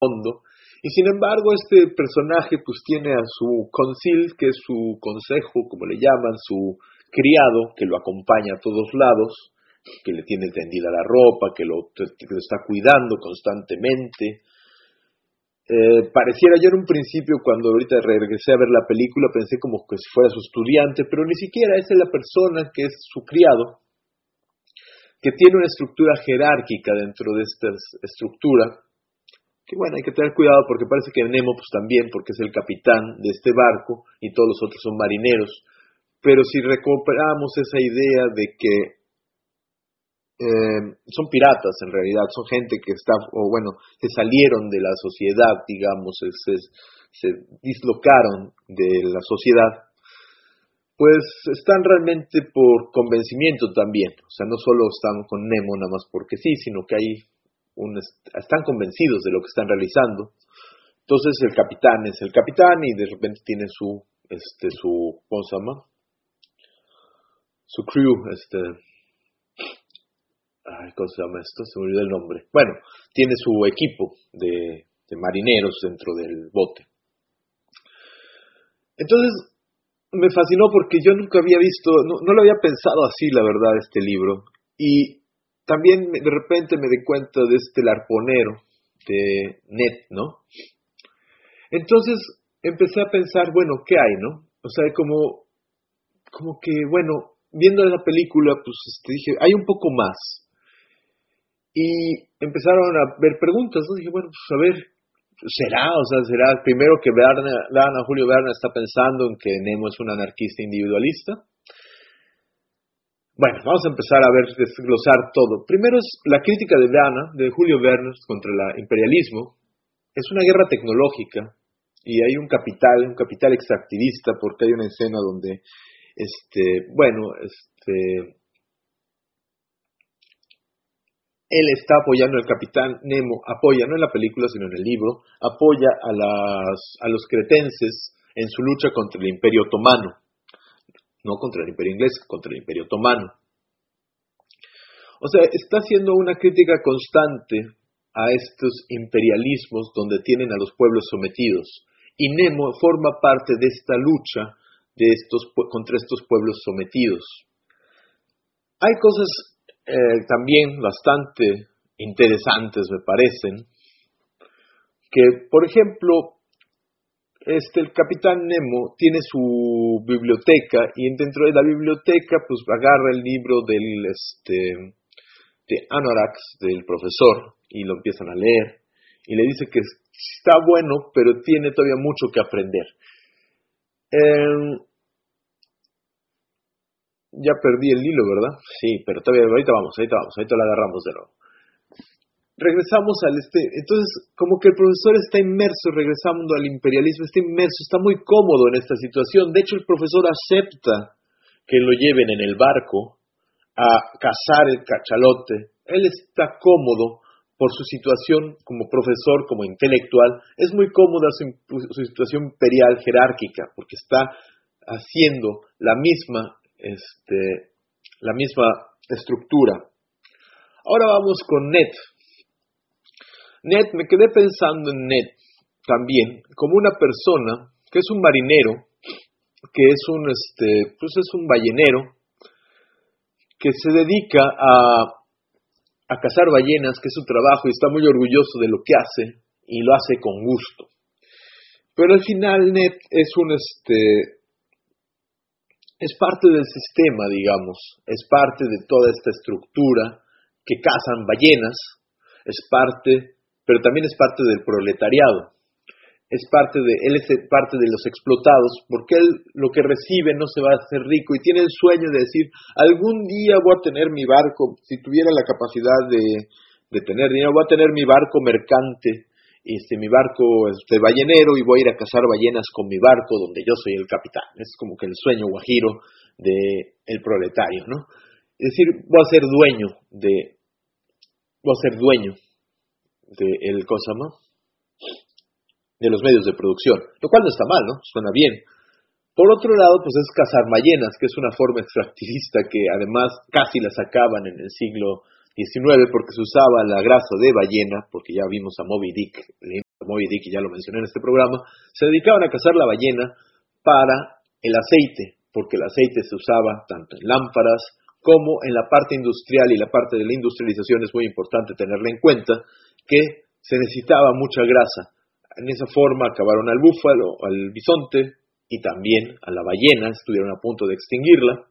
fondo. Y sin embargo, este personaje pues tiene a su consil, que es su consejo, como le llaman, su criado, que lo acompaña a todos lados, que le tiene tendida la ropa, que lo está cuidando constantemente. Pareciera, yo en un principio, cuando ahorita regresé a ver la película, pensé como que si fuera su estudiante, pero ni siquiera esa es la persona que es su criado, que tiene una estructura jerárquica dentro de esta estructura, que bueno, hay que tener cuidado porque parece que Nemo pues también, porque es el capitán de este barco y todos los otros son marineros, pero si recuperamos esa idea de que son piratas en realidad, son gente que está, o bueno, se salieron de la sociedad, digamos, se dislocaron de la sociedad, pues están realmente por convencimiento también, o sea, no solo están con Nemo nada más porque sí, sino que están convencidos de lo que están realizando. Entonces el capitán es el capitán y de repente tiene su ¿cómo se llama? Su crew, ¿cómo se llama esto? Se me olvidó el nombre. Bueno, tiene su equipo de marineros dentro del bote. Entonces, me fascinó porque yo nunca había visto, no lo había pensado así, la verdad, este libro. Y también de repente me di cuenta de el arponero de Ned, ¿no? Entonces empecé a pensar, bueno, ¿qué hay, no? O sea, como que, bueno, viendo la película, pues dije, hay un poco más. Y empezaron a ver preguntas, ¿no? Dije, bueno, pues a ver, será primero que Julio Verne está pensando en que Nemo es un anarquista individualista. Bueno, vamos a empezar a desglosar todo. Primero es la crítica de Julio Verne contra el imperialismo. Es una guerra tecnológica y hay un capital extractivista, porque hay una escena donde, él está apoyando al capitán Nemo, no en la película, sino en el libro, apoya a los cretenses en su lucha contra el Imperio Otomano. No contra el Imperio Inglés, contra el Imperio Otomano. O sea, está haciendo una crítica constante a estos imperialismos donde tienen a los pueblos sometidos. Y Nemo forma parte de esta lucha contra estos pueblos sometidos. Hay cosas también bastante interesantes, me parecen, que, por ejemplo, el capitán Nemo tiene su biblioteca y dentro de la biblioteca pues agarra el libro de Anorax, del profesor, y lo empiezan a leer y le dice que está bueno, pero tiene todavía mucho que aprender. Ya perdí el hilo, ¿verdad? Sí, pero todavía ahorita lo agarramos de nuevo. Regresamos entonces como que el profesor está inmerso, regresando al imperialismo, está muy cómodo en esta situación. De hecho, el profesor acepta que lo lleven en el barco a cazar el cachalote. Él está cómodo por su situación como profesor, como intelectual. Es muy cómoda su situación imperial jerárquica, porque está haciendo la misma estructura. Ahora vamos con Ned. Ned, me quedé pensando en Ned también como una persona que es un marinero, que es un ballenero que se dedica a cazar ballenas, que es su trabajo, y está muy orgulloso de lo que hace y lo hace con gusto. Pero al final Ned es parte del sistema, digamos, es parte de toda esta estructura que cazan ballenas, pero también es parte del proletariado, él es parte de los explotados, porque él lo que recibe no se va a hacer rico y tiene el sueño de decir, algún día voy a tener mi barco, si tuviera la capacidad de tener dinero, voy a tener mi barco mercante, mi barco ballenero, y voy a ir a cazar ballenas con mi barco donde yo soy el capitán. Es como que el sueño guajiro del proletario, ¿no? Es decir, voy a ser dueño de los medios de producción, lo cual no está mal, ¿no? Suena bien. Por otro lado, pues es cazar ballenas, que es una forma extractivista que además casi la sacaban en el siglo XIX porque se usaba la grasa de ballena, porque ya vimos a Moby Dick leyendo Moby Dick, y ya lo mencioné en este programa, se dedicaban a cazar la ballena para el aceite, porque el aceite se usaba tanto en lámparas como en la parte industrial, y la parte de la industrialización es muy importante tenerla en cuenta, que se necesitaba mucha grasa. En esa forma acabaron al búfalo, al bisonte y también a la ballena, estuvieron a punto de extinguirla.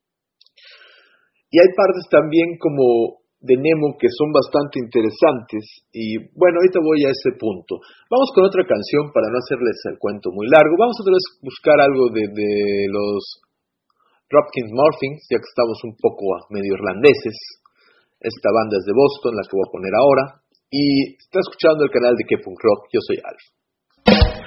Y hay partes también como de Nemo que son bastante interesantes, y bueno, ahorita voy a ese punto. Vamos con otra canción para no hacerles el cuento muy largo. Vamos otra vez a buscar algo de los Dropkick Murphys, ya que estamos un poco medio irlandeses. Esta banda es de Boston, la que voy a poner ahora, y está escuchando el canal de K-Punk Rock. Yo soy Alf.